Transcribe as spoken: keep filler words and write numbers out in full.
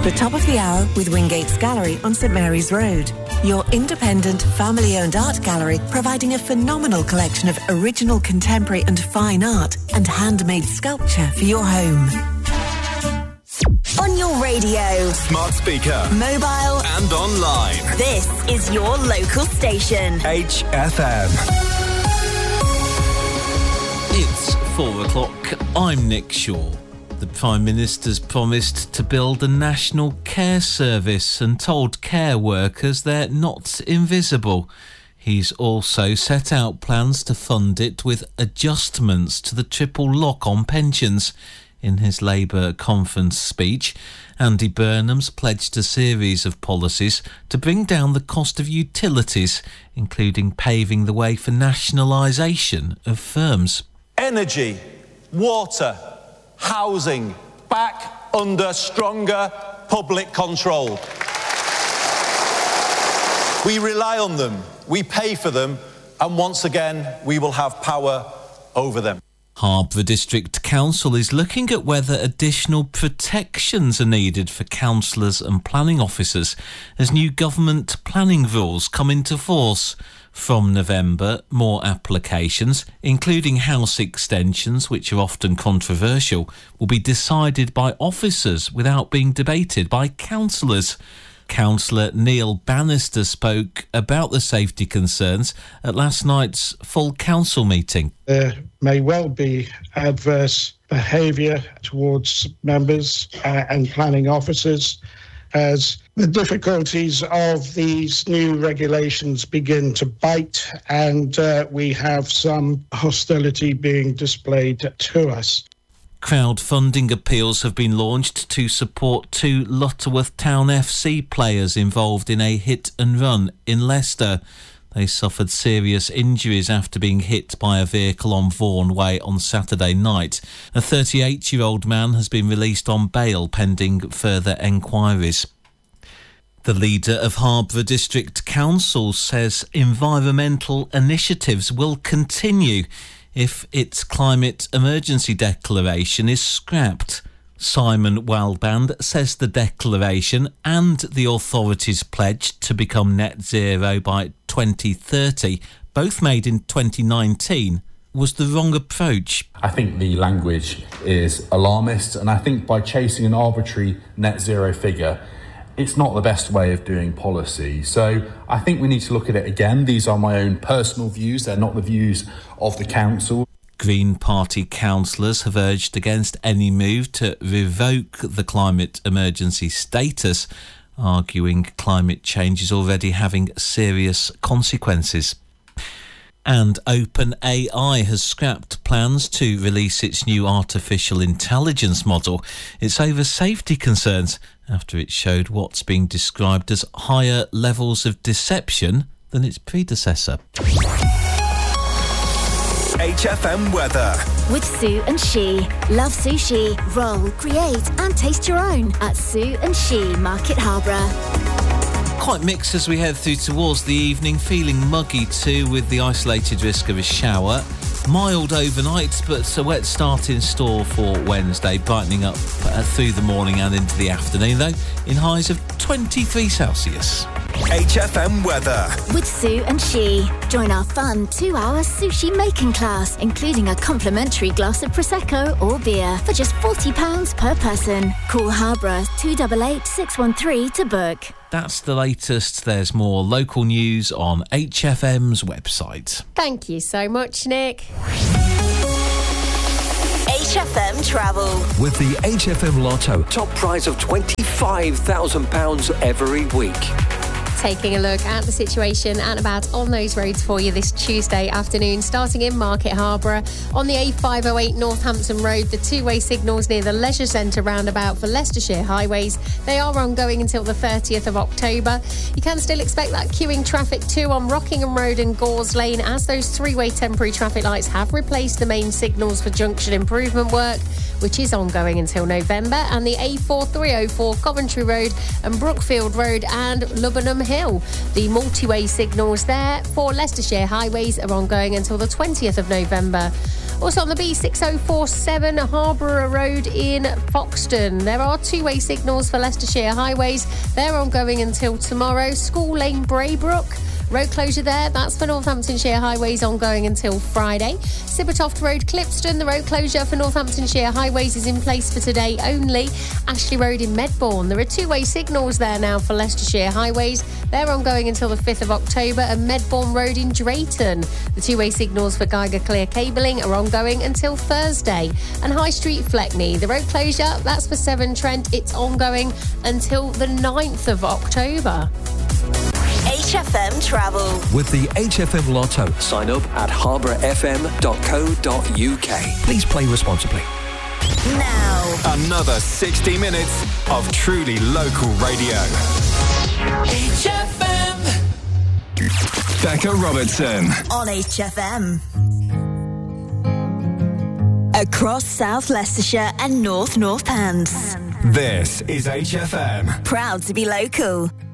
The top of the hour with Wingate's Gallery on St Mary's Road. Your independent, family-owned art gallery providing a phenomenal collection of original contemporary and fine art and handmade sculpture for your home. On your radio, smart speaker, mobile and online. This is your local station. H F M. It's four o'clock. I'm Nick Shaw. The Prime Minister's promised to build a national care service and told care workers they're not invisible. He's also set out plans to fund it with adjustments to the triple lock on pensions. In his Labour conference speech, Andy Burnham's pledged a series of policies to bring down the cost of utilities, including paving the way for nationalisation of firms. Energy, water, housing, back under stronger public control. We rely on them, we pay for them, and once again, we will have power over them. Harborough District Council is looking at whether additional protections are needed for councillors and planning officers as new government planning rules come into force. From November, more applications, including house extensions, which are often controversial, will be decided by officers without being debated by councillors. Councillor Neil Bannister spoke about the safety concerns at last night's full council meeting. There may well be adverse behaviour towards members uh, and planning officers as the difficulties of these new regulations begin to bite, and uh, we have some hostility being displayed to us. Crowdfunding appeals have been launched to support two Lutterworth Town F C players involved in a hit and run in Leicester. They suffered serious injuries after being hit by a vehicle on Vaughan Way on Saturday night. A thirty-eight-year-old man has been released on bail pending further enquiries. The leader of Harborough District Council says environmental initiatives will continue if its climate emergency declaration is scrapped. Simon Wildband says the declaration and the authorities' pledge to become net zero by twenty thirty, both made in twenty nineteen, was the wrong approach. I think the language is alarmist, and I think by chasing an arbitrary net zero figure, it's not the best way of doing policy. So I think we need to look at it again. These are my own personal views. They're not the views of the council. Green Party councillors have urged against any move to revoke the climate emergency status, arguing climate change is already having serious consequences. And OpenAI has scrapped plans to release its new artificial intelligence model. It's over safety concerns after it showed what's being described as higher levels of deception than its predecessor. H F M weather. With Sue and She. Love sushi, roll, create and taste your own at Sue and She, Market Harborough. Quite mixed as we head through towards the evening, feeling muggy too with the isolated risk of a shower. Mild overnight, but a wet start in store for Wednesday, brightening up uh, through the morning and into the afternoon, though, in highs of twenty-three Celsius. H F M weather. With Sue and She. Join our fun two-hour sushi making class, including a complimentary glass of Prosecco or beer for just forty pounds per person. Call Harborough two eight eight, six one three to book. That's the latest. There's more local news on H F M's website. Thank you so much, Nick. H F M Travel. With the H F M Lotto, top prize of twenty-five thousand pounds every week. Taking a look at the situation and about on those roads for you this Tuesday afternoon, starting in Market Harborough. On the A five oh eight Northampton Road, the two-way signals near the Leisure Centre roundabout for Leicestershire highways, they are ongoing until the thirtieth of October. You can still expect that queuing traffic too on Rockingham Road and Gores Lane, as those three-way temporary traffic lights have replaced the main signals for junction improvement work, which is ongoing until November. And the A four three oh four Coventry Road and Brookfield Road and Lubenham Hill. The multi-way signals there for Leicestershire highways are ongoing until the twentieth of November. Also on the B six oh four seven Harborough Road in Foxton. There are two-way signals for Leicestershire highways. They're ongoing until tomorrow. School Lane, Braybrook. Road closure there, that's for Northamptonshire highways ongoing until Friday. Sibbertoft Road, Clipston, the road closure for Northamptonshire highways is in place for today only. Ashley Road in Medbourne, there are two-way signals there now for Leicestershire highways. They're ongoing until the fifth of October. And Medbourne Road in Drayton, the two-way signals for Geiger Clear cabling are ongoing until Thursday. And High Street, Fleckney, the road closure, that's for Severn Trent, it's ongoing until the ninth of October. H F M Travel. With the H F M Lotto. Sign up at harborough f m dot co dot u k. Please play responsibly. Now. Another sixty minutes of truly local radio. H F M. Becca Robertson. On H F M. Across South Leicestershire and North Northants. This is H F M. Proud to be local.